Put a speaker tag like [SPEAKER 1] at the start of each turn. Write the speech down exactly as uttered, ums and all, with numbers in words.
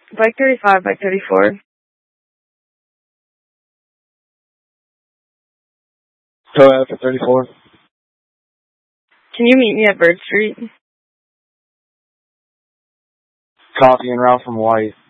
[SPEAKER 1] Bike thirty-five, bike thirty-four.
[SPEAKER 2] Go after thirty-four.
[SPEAKER 1] Can you meet me at Bird Street?
[SPEAKER 2] Copy and route from White.